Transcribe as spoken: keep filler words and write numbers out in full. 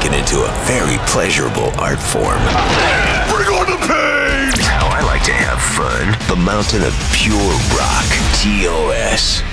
taken into a very pleasurable art form. Bring on the pain! How I like to have fun. The mountain of pure rock. T O S.